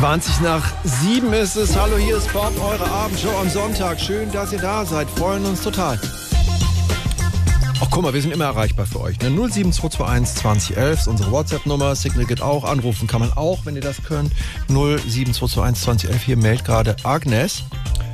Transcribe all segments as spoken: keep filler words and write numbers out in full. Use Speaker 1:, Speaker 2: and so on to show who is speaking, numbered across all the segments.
Speaker 1: zwanzig nach sieben ist es. Hallo, hier ist Bob, eure Abendshow am Sonntag. Schön, dass ihr da seid. Freuen uns total. Ach, guck mal, wir sind immer erreichbar für euch. Ne? null sieben zwei zwei eins zwanzig elf ist unsere WhatsApp-Nummer. Signal geht auch. Anrufen kann man auch, wenn ihr das könnt. null sieben zwei zwei eins zwanzig elf. Hier meldet gerade Agnes.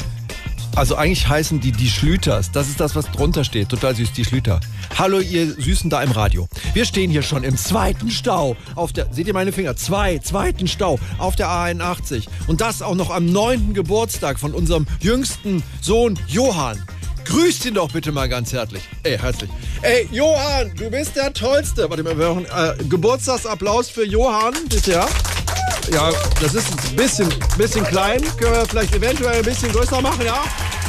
Speaker 1: Also eigentlich heißen die die Schlüters. Das ist das, was drunter steht. Total süß, die Schlüter. Hallo, ihr Süßen da im Radio. Wir stehen hier schon im zweiten Stau. Auf der, seht ihr meine Finger? Zwei, zweiten Stau auf der A einundachtzig. Und das auch noch am neunten Geburtstag von unserem jüngsten Sohn Johann. Grüßt ihn doch bitte mal ganz herzlich. Ey, herzlich. Ey, Johann, du bist der Tollste. Warte mal, wir machen äh, Geburtstagsapplaus für Johann, bitte, ja? Ja, das ist ein bisschen, bisschen klein. Können wir vielleicht eventuell ein bisschen größer machen, ja?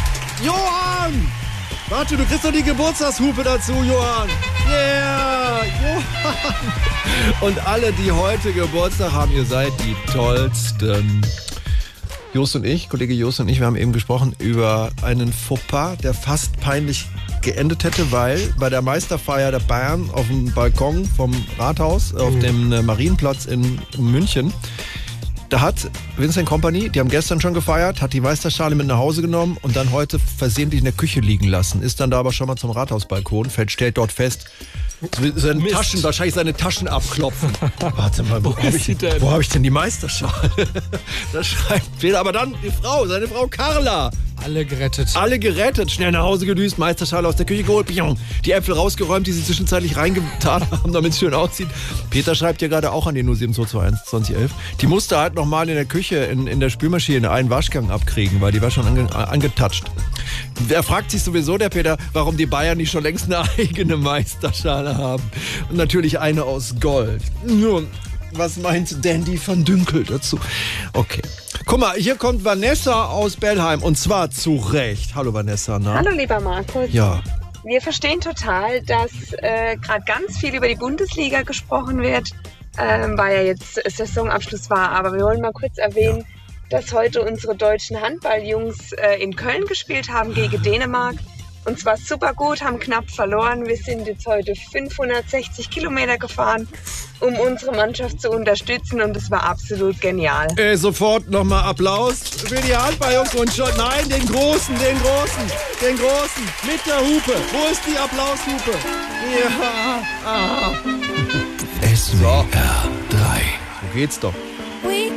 Speaker 1: Johann! Warte, du kriegst doch die Geburtstagshupe dazu, Johann. Yeah, Johann. Und alle, die heute Geburtstag haben, ihr seid die Tollsten. Jost und ich, Kollege Jost und ich, wir haben eben gesprochen über einen Fauxpas, der fast peinlich geendet hätte, weil bei der Meisterfeier der Bayern auf dem Balkon vom Rathaus, auf mhm. dem Marienplatz in München, da hat Vincent Kompany, die haben gestern schon gefeiert, hat die Meisterschale mit nach Hause genommen und dann heute versehentlich in der Küche liegen lassen. Ist dann da aber schon mal zum Rathausbalkon, fällt, stellt dort fest, seine Taschen, wahrscheinlich seine Taschen abklopfen. Warte mal, wo, wo habe ich, hab ich denn die Meisterschale? Das schreibt Peter. Aber dann die Frau, seine Frau Carla.
Speaker 2: Alle gerettet.
Speaker 1: Alle gerettet. Schnell nach Hause gedüst, Meisterschale aus der Küche geholt. Die Äpfel rausgeräumt, die sie zwischenzeitlich reingetan haben, damit es schön aussieht. Peter schreibt ja gerade auch an die null sieben zwei zwei eins zwanzig elf. Die musste halt nochmal in der Küche, in, in der Spülmaschine einen Waschgang abkriegen, weil die war schon ange, angetatscht. Er fragt sich sowieso, der Peter, warum die Bayern nicht schon längst eine eigene Meisterschale haben. Und natürlich eine aus Gold. Nun, was meint Dandy van Dünkel dazu? Okay. Guck mal, hier kommt Vanessa aus Bellheim und zwar zu Recht. Hallo Vanessa. Na?
Speaker 3: Hallo lieber Markus.
Speaker 1: Ja.
Speaker 3: Wir verstehen total, dass äh, gerade ganz viel über die Bundesliga gesprochen wird, äh, weil ja jetzt Saisonabschluss war. Aber wir wollen mal kurz erwähnen, ja. dass heute unsere deutschen Handballjungs äh, in Köln gespielt haben gegen Dänemark. Und zwar super gut, haben knapp verloren. Wir sind jetzt heute fünfhundertsechzig Kilometer gefahren, um unsere Mannschaft zu unterstützen. Und es war absolut genial.
Speaker 1: Äh, sofort nochmal Applaus für die Handballjungs und schon. Nein, den Großen, den Großen, den Großen. Mit der Hupe. Wo ist die Applaushupe? Ja. Ah.
Speaker 4: S W R drei.
Speaker 1: So geht's doch.